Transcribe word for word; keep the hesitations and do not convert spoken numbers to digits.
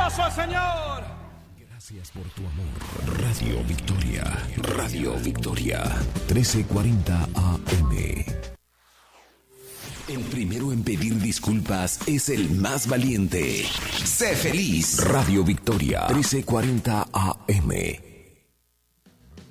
aplauso al Señor. Gracias por tu amor. Radio Victoria. Radio Victoria. trece cuarenta A M. El primero en pedir disculpas es el más valiente. Sé feliz. Radio Victoria. trece cuarenta A M.